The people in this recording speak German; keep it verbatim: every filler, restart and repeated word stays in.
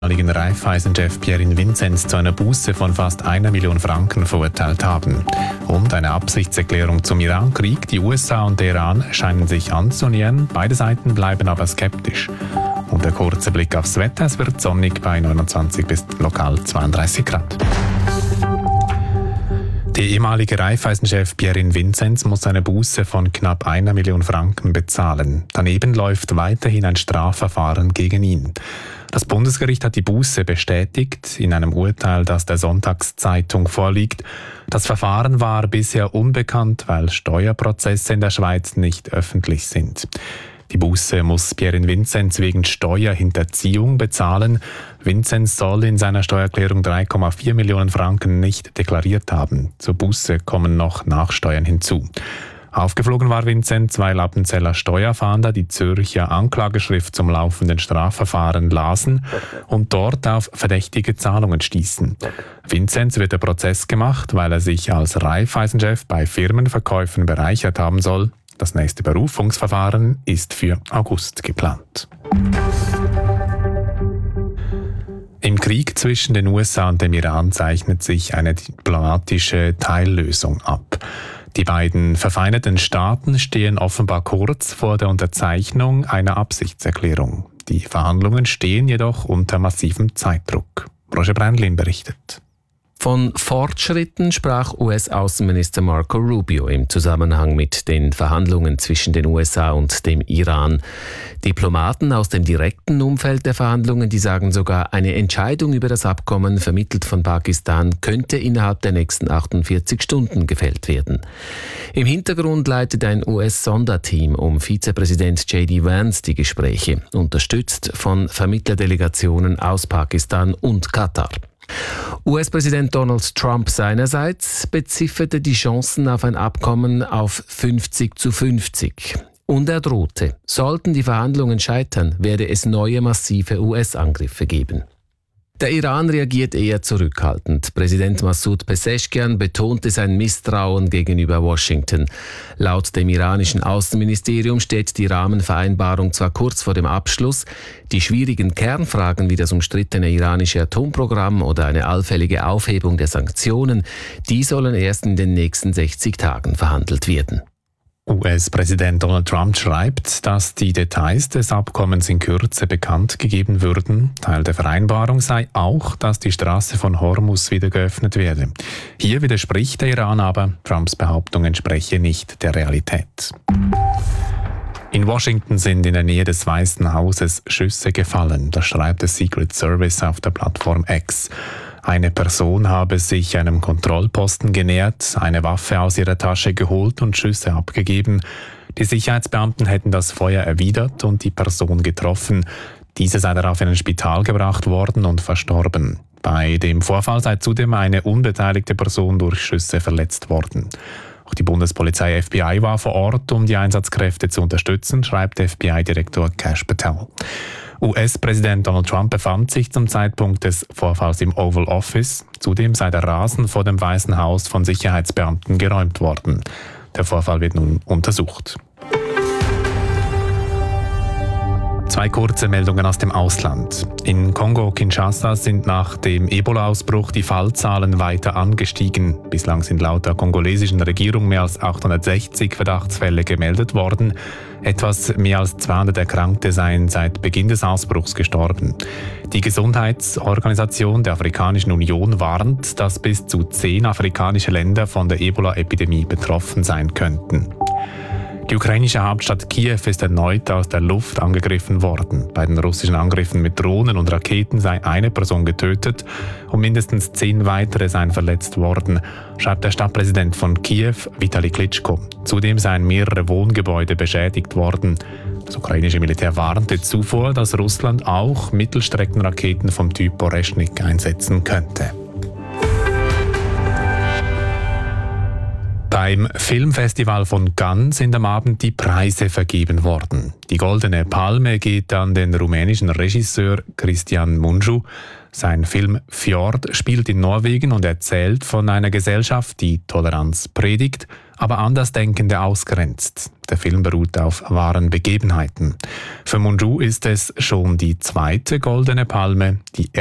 ehemaligen Raiffeisen-Chef Pierin Vinzenz zu einer Buße von fast einer Million Franken verurteilt haben. Und eine Absichtserklärung zum Irankrieg. Die U S A und der Iran scheinen sich anzunähern, beide Seiten bleiben aber skeptisch. Und der kurze Blick aufs Wetter, es wird sonnig bei neunundzwanzig bis lokal zweiunddreißig Grad. Der ehemalige Raiffeisen-Chef Pierin Vinzenz muss eine Buße von knapp einer Million Franken bezahlen. Daneben läuft weiterhin ein Strafverfahren gegen ihn. Das Bundesgericht hat die Buße bestätigt in einem Urteil, das der Sonntagszeitung vorliegt. Das Verfahren war bisher unbekannt, weil Steuerprozesse in der Schweiz nicht öffentlich sind. Die Buße muss Pierin Vinzenz wegen Steuerhinterziehung bezahlen. Vinzenz soll in seiner Steuererklärung drei Komma vier Millionen Franken nicht deklariert haben. Zur Buße kommen noch Nachsteuern hinzu. Aufgeflogen war Vinzenz, weil Appenzeller Steuerfahnder die Zürcher Anklageschrift zum laufenden Strafverfahren lasen und dort auf verdächtige Zahlungen stießen. Vinzenz wird der Prozess gemacht, weil er sich als Raiffeisen-Chef bei Firmenverkäufen bereichert haben soll. Das nächste Berufungsverfahren ist für August geplant. Im Krieg zwischen den U S A und dem Iran zeichnet sich eine diplomatische Teillösung ab. Die beiden verfeindeten Staaten stehen offenbar kurz vor der Unterzeichnung einer Absichtserklärung. Die Verhandlungen stehen jedoch unter massivem Zeitdruck. Roger Brandlin berichtet. Von Fortschritten sprach U S-Außenminister Marco Rubio im Zusammenhang mit den Verhandlungen zwischen den U S A und dem Iran. Diplomaten aus dem direkten Umfeld der Verhandlungen, die sagen sogar, eine Entscheidung über das Abkommen, vermittelt von Pakistan, könnte innerhalb der nächsten achtundvierzig Stunden gefällt werden. Im Hintergrund leitet ein U S-Sonderteam um Vizepräsident J D Vance die Gespräche, unterstützt von Vermittlerdelegationen aus Pakistan und Katar. U S-Präsident Donald Trump seinerseits bezifferte die Chancen auf ein Abkommen auf fünfzig zu fünfzig. Und er drohte, sollten die Verhandlungen scheitern, werde es neue massive U S-Angriffe geben. Der Iran reagiert eher zurückhaltend. Präsident Massoud Pezeshkian betonte sein Misstrauen gegenüber Washington. Laut dem iranischen Außenministerium steht die Rahmenvereinbarung zwar kurz vor dem Abschluss, die schwierigen Kernfragen wie das umstrittene iranische Atomprogramm oder eine allfällige Aufhebung der Sanktionen, die sollen erst in den nächsten sechzig Tagen verhandelt werden. U S-Präsident Donald Trump schreibt, dass die Details des Abkommens in Kürze bekannt gegeben würden. Teil der Vereinbarung sei auch, dass die Straße von Hormuz wieder geöffnet werde. Hier widerspricht der Iran aber, Trumps Behauptung entspreche nicht der Realität. In Washington sind in der Nähe des Weißen Hauses Schüsse gefallen. Das schreibt der Secret Service auf der Plattform X. Eine Person habe sich einem Kontrollposten genähert, eine Waffe aus ihrer Tasche geholt und Schüsse abgegeben. Die Sicherheitsbeamten hätten das Feuer erwidert und die Person getroffen. Diese sei darauf in ein Spital gebracht worden und verstorben. Bei dem Vorfall sei zudem eine unbeteiligte Person durch Schüsse verletzt worden. Auch die Bundespolizei F B I war vor Ort, um die Einsatzkräfte zu unterstützen, schreibt F B I-Direktor Kash Patel. U S-Präsident Donald Trump befand sich zum Zeitpunkt des Vorfalls im Oval Office. Zudem sei der Rasen vor dem Weißen Haus von Sicherheitsbeamten geräumt worden. Der Vorfall wird nun untersucht. Zwei kurze Meldungen aus dem Ausland. In Kongo-Kinshasa sind nach dem Ebola-Ausbruch die Fallzahlen weiter angestiegen. Bislang sind laut der kongolesischen Regierung mehr als achthundertsechzig Verdachtsfälle gemeldet worden. Etwas mehr als zweihundert Erkrankte seien seit Beginn des Ausbruchs gestorben. Die Gesundheitsorganisation der Afrikanischen Union warnt, dass bis zu zehn afrikanische Länder von der Ebola-Epidemie betroffen sein könnten. Die ukrainische Hauptstadt Kiew ist erneut aus der Luft angegriffen worden. Bei den russischen Angriffen mit Drohnen und Raketen sei eine Person getötet und mindestens zehn weitere seien verletzt worden, schreibt der Stadtpräsident von Kiew, Vitali Klitschko. Zudem seien mehrere Wohngebäude beschädigt worden. Das ukrainische Militär warnte zuvor, dass Russland auch Mittelstreckenraketen vom Typ Oreschnik einsetzen könnte. Beim Filmfestival von Cannes sind am Abend die Preise vergeben worden. Die Goldene Palme geht an den rumänischen Regisseur Cristian Mungiu. Sein Film Fjord spielt in Norwegen und erzählt von einer Gesellschaft, die Toleranz predigt, aber Andersdenkende ausgrenzt. Der Film beruht auf wahren Begebenheiten. Für Munju ist es schon die zweite Goldene Palme. Die